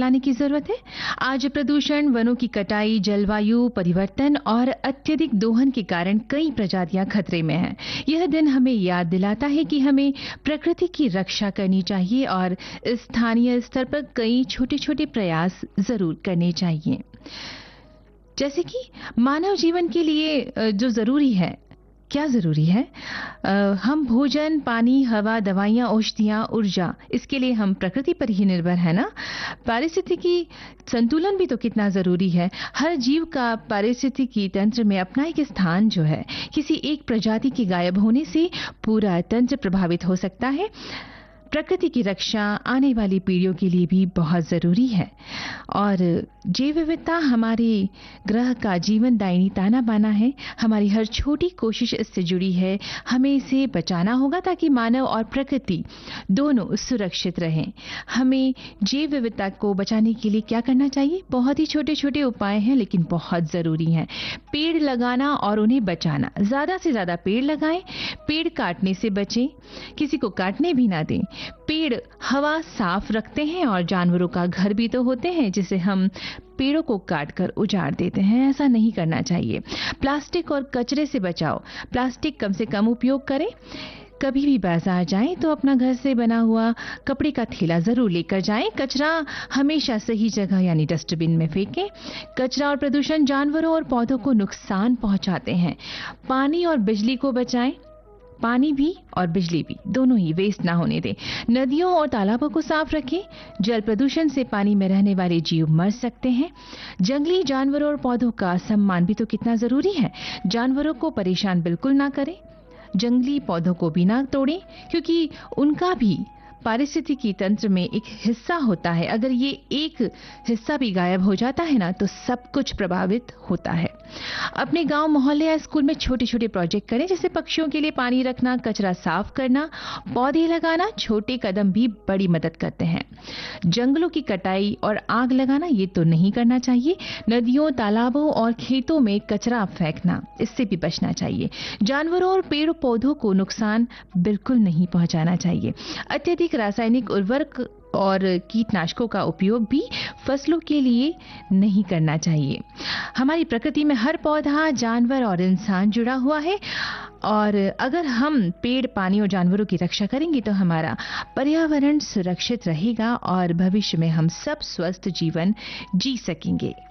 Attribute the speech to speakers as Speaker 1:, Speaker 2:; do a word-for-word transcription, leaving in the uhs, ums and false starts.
Speaker 1: लाने की जरूरत है। आज प्रदूषण, वनों की कटाई, जलवायु परिवर्तन और अत्यधिक दोहन के कारण कई प्रजातियां खतरे में हैं। यह दिन हमें याद दिलाता है कि हमें प्रकृति की रक्षा करनी चाहिए और स्थानीय स्तर पर कई छोटे छोटे प्रयास जरूर करने चाहिए। जैसे कि मानव जीवन के लिए अ, जो जरूरी है, क्या जरूरी है? अ, हम भोजन, पानी, हवा, दवाइयाँ, औषधियाँ, ऊर्जा, इसके लिए हम प्रकृति पर ही निर्भर है ना। पारिस्थितिकी संतुलन भी तो कितना जरूरी है। हर जीव का पारिस्थितिकी तंत्र में अपना एक स्थान जो है। किसी एक प्रजाति के गायब होने से पूरा तंत्र प्रभावित हो सकता है। प्रकृति की रक्षा आने वाली पीढ़ियों के लिए भी बहुत जरूरी है और जैव विविधता हमारे ग्रह का जीवन दायिनी ताना बाना है। हमारी हर छोटी कोशिश इससे जुड़ी है। हमें इसे बचाना होगा ताकि मानव और प्रकृति दोनों सुरक्षित रहें। हमें जैव विविधता को बचाने के लिए क्या करना चाहिए? बहुत ही छोटे छोटे उपाय हैं लेकिन बहुत जरूरी हैं। पेड़ लगाना और उन्हें बचाना। ज्यादा से ज्यादा पेड़ लगाएं। पेड़ काटने से बचें, किसी को काटने भी ना दें। पेड़ हवा साफ रखते हैं और जानवरों का घर भी तो होते हैं जिसे हम पेड़ों को काटकर उजाड़ देते हैं। ऐसा नहीं करना चाहिए। प्लास्टिक और कचरे से बचाओ। प्लास्टिक कम से कम उपयोग करें। कभी भी बाजार जाएं तो अपना घर से बना हुआ कपड़े का थैला जरूर लेकर जाएं। कचरा हमेशा सही जगह यानी डस्टबिन में फेंकें। कचरा और प्रदूषण जानवरों और पौधों को नुकसान पहुंचाते हैं। पानी और बिजली को बचाएं। पानी भी और बिजली भी दोनों ही वेस्ट ना होने दें। नदियों और तालाबों को साफ रखें। जल प्रदूषण से पानी में रहने वाले जीव मर सकते हैं। जंगली जानवरों और पौधों का सम्मान भी तो कितना जरूरी है। जानवरों को परेशान बिल्कुल ना करें। जंगली पौधों को भी ना तोड़ें क्योंकि उनका भी पारिस्थितिकी तंत्र में एक हिस्सा होता है। अगर ये एक हिस्सा भी गायब हो जाता है ना तो सब कुछ प्रभावित होता है। अपने गांव, मोहल्ले या स्कूल में छोटे छोटे प्रोजेक्ट करें जैसे पक्षियों के लिए पानी रखना, कचरा साफ करना, पौधे लगाना। छोटे कदम भी बड़ी मदद करते हैं। जंगलों की कटाई और आग लगाना ये तो नहीं करना चाहिए। नदियों, तालाबों और खेतों में कचरा फेंकना, इससे भी बचना चाहिए। जानवरों और पेड़ पौधों को नुकसान बिल्कुल नहीं पहुंचाना चाहिए। अत्यधिक रासायनिक उर्वरक और कीटनाशकों का उपयोग भी फसलों के लिए नहीं करना चाहिए। हमारी प्रकृति में हर पौधा, जानवर और इंसान जुड़ा हुआ है और अगर हम पेड़, पानी और जानवरों की रक्षा करेंगे तो हमारा पर्यावरण सुरक्षित रहेगा और भविष्य में हम सब स्वस्थ जीवन जी सकेंगे।